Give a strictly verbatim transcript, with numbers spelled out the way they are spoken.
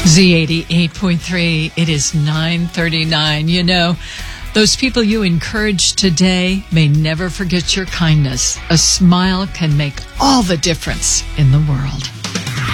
Z eighty-eight point three, it is nine thirty-nine. You know, those people you encourage today may never forget your kindness. A smile can make all the difference in the world.